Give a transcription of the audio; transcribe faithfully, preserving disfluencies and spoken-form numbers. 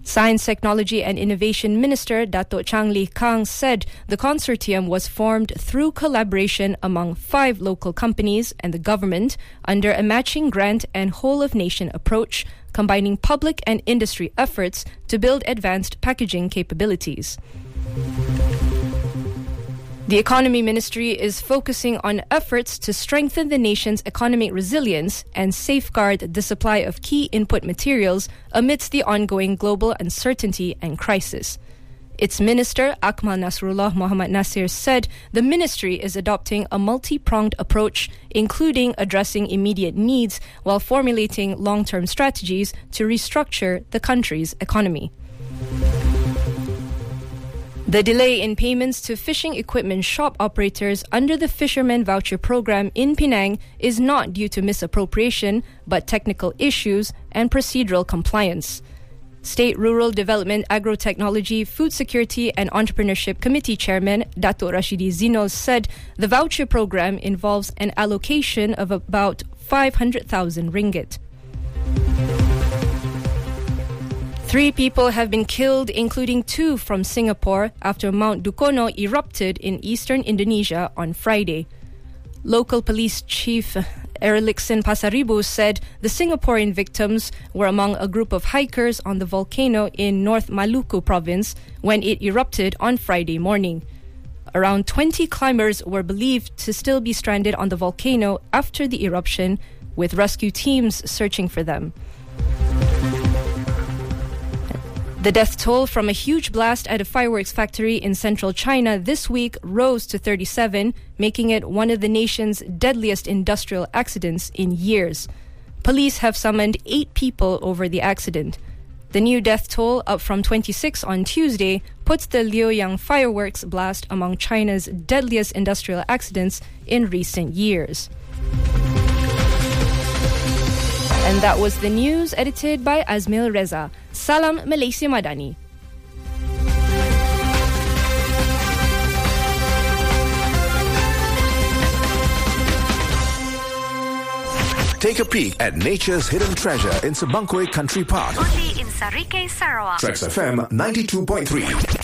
Science, Technology and Innovation Minister Dato' Chang Lee Kang said the consortium was formed through collaboration among five local companies and the government under a matching grant and whole-of-nation approach, combining public and industry efforts to build advanced packaging capabilities. The Economy Ministry is focusing on efforts to strengthen the nation's economic resilience and safeguard the supply of key input materials amidst the ongoing global uncertainty and crisis. Its Minister, Akmal Nasrullah Muhammad Nasir, said the ministry is adopting a multi-pronged approach, including addressing immediate needs while formulating long-term strategies to restructure the country's economy. The delay in payments to fishing equipment shop operators under the Fisherman Voucher Program in Penang is not due to misappropriation, but technical issues and procedural compliance. State Rural Development, Agrotechnology, Food Security and Entrepreneurship Committee Chairman Dato' Rashidi Zinol said the voucher program involves an allocation of about five hundred thousand ringgit. Three people have been killed, including two from Singapore, after Mount Dukono erupted in eastern Indonesia on Friday. Local police chief Erlikson Pasaribu said the Singaporean victims were among a group of hikers on the volcano in North Maluku province when it erupted on Friday morning. Around twenty climbers were believed to still be stranded on the volcano after the eruption, with rescue teams searching for them. The death toll from a huge blast at a fireworks factory in central China this week rose to thirty-seven, making it one of the nation's deadliest industrial accidents in years. Police have summoned eight people over the accident. The new death toll, up from twenty-six on Tuesday, puts the Liueyang fireworks blast among China's deadliest industrial accidents in recent years. And that was the news, edited by Azmil Reza. Salam Malaysia Madani. Take a peek at nature's hidden treasure in Sebangkoi Country Park. Only in Sarike, Sarawak. Trax F M ninety-two point three.